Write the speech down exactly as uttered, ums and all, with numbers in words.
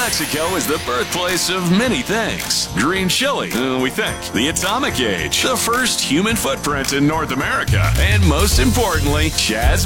Mexico is the birthplace of many things. Green chili, uh, we think. The atomic age, the first human footprint in North America. And most importantly, Chaz